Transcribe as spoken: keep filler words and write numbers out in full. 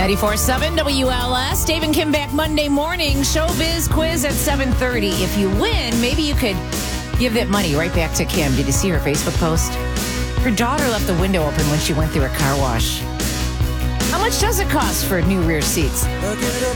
ninety-four point seven W L S. Dave and Kim back Monday morning. Showbiz quiz at seven thirty. If you win, maybe you could give that money right back to Kim. Did you see her Facebook post? Her daughter left the window open when she went through a car wash. How much does it cost for new rear seats?